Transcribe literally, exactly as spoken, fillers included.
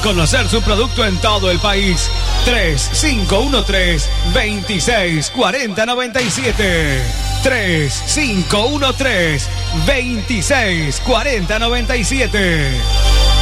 conocer su producto en todo el país. tres cinco uno tres, dos seis cuatro cero nueve siete. tres cinco uno tres, dos seis cuatro cero nueve siete.